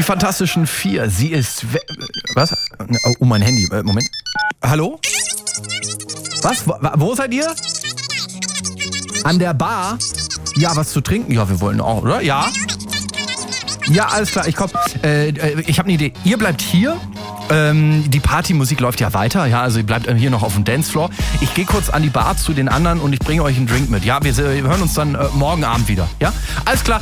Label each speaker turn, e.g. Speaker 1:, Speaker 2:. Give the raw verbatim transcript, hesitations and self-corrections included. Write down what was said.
Speaker 1: Die Fantastischen Vier. Sie ist... We- Was? Oh, mein Handy. Moment. Hallo? Was? Wo, wo seid ihr? An der Bar? Ja, was zu trinken? Ja, wir wollen auch, oder? Ja? Ja, alles klar, ich komm. Äh, ich habe eine Idee. Ihr bleibt hier. Ähm, die Partymusik läuft ja weiter. Ja, also ihr bleibt hier noch auf dem Dancefloor. Ich gehe kurz an die Bar zu den anderen und ich bringe euch einen Drink mit. Ja, wir, wir hören uns dann äh, morgen Abend wieder. Ja? Alles klar.